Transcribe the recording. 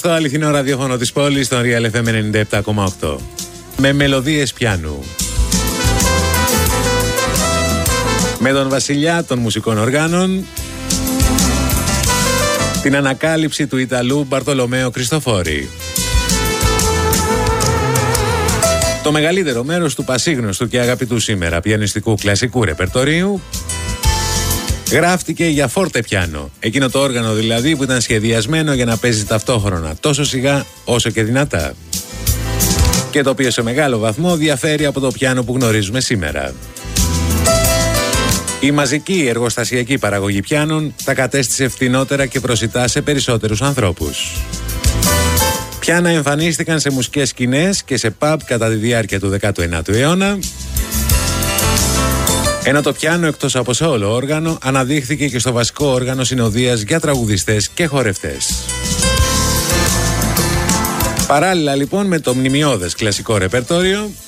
στο αληθινό ραδιόφωνο της πόλης, στον Real FM 97,8. Με μελωδίες πιάνου. Με τον βασιλιά των μουσικών οργάνων, την ανακάλυψη του Ιταλού Μπαρτολομαίο Κριστοφόρη. Το μεγαλύτερο μέρος του πασίγνωστου και αγαπητού σήμερα πιανιστικού κλασικού ρεπερτορίου γράφτηκε για φόρτε πιάνο. Εκείνο το όργανο δηλαδή που ήταν σχεδιασμένο για να παίζει ταυτόχρονα τόσο σιγά όσο και δυνατά. Και το οποίο σε μεγάλο βαθμό διαφέρει από το πιάνο που γνωρίζουμε σήμερα. Η μαζική εργοστασιακή παραγωγή πιάνων τα κατέστησε φθηνότερα και προσιτά σε περισσότερους ανθρώπους. Πιάνα εμφανίστηκαν σε μουσικές σκηνές και σε pub κατά τη διάρκεια του 19ου αιώνα, ενώ το πιάνο εκτός από όλο όργανο αναδείχθηκε και στο βασικό όργανο συνοδείας για τραγουδιστές και χορευτές. Παράλληλα λοιπόν με το μνημιώδες κλασικό ρεπερτόριο,